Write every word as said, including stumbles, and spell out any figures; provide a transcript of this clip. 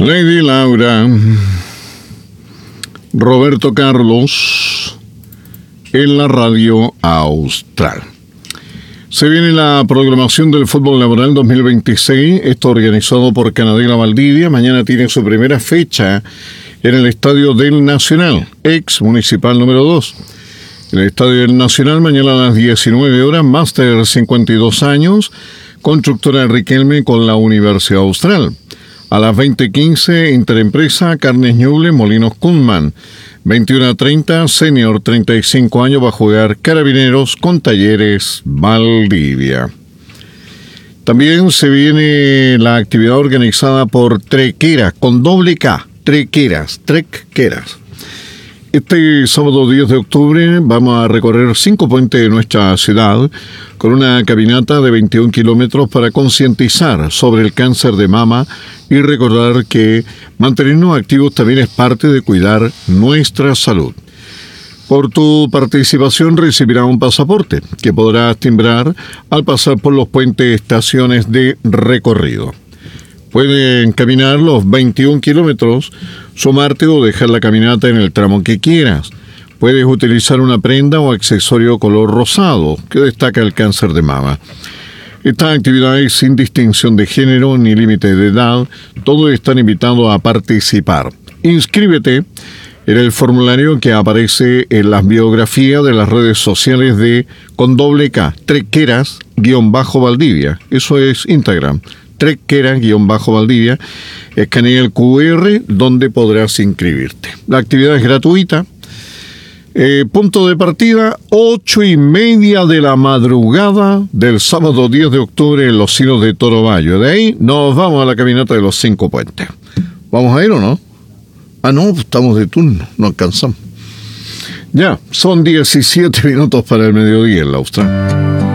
Lady Laura, Roberto Carlos, en la radio austral. Se viene la programación del fútbol laboral dos mil veintiséis, esto organizado por Canadela Valdivia. Mañana tiene su primera fecha en el Estadio del Nacional, ex municipal número dos. En el Estadio del Nacional, mañana a las diecinueve horas, máster cincuenta y dos años, constructora Riquelme con la Universidad Austral. A las veinte quince, Interempresa, Carnes Ñuble, Molinos Kunman. veintiuno treinta, Senior, treinta y cinco años, va a jugar Carabineros con Talleres Valdivia. También se viene la actividad organizada por Trequeras, con doble K, Trequeras, Trequeras. Este sábado diez de octubre vamos a recorrer cinco puentes de nuestra ciudad con una caminata de veintiún kilómetros para concientizar sobre el cáncer de mama y recordar que mantenernos activos también es parte de cuidar nuestra salud. Por tu participación recibirás un pasaporte que podrás timbrar al pasar por los puentes estaciones de recorrido. Pueden caminar los veintiún kilómetros, sumarte o dejar la caminata en el tramo que quieras. Puedes utilizar una prenda o accesorio color rosado que destaca el cáncer de mama. Esta actividad es sin distinción de género ni límite de edad. Todos están invitados a participar. Inscríbete en el formulario que aparece en las biografías de las redes sociales de con doble K, Trequeras-Valdivia. Eso es Instagram. Trequeras-Valdivia, escanea el cu erre donde podrás inscribirte. La actividad es gratuita. Eh, punto de partida, ocho y media de la madrugada del sábado diez de octubre en los Sinos de Toro Bayo. De ahí nos vamos a la caminata de los cinco puentes. ¿Vamos a ir o no? Ah, no, estamos de turno, no alcanzamos. Ya, son diecisiete minutos para el mediodía en la Austral.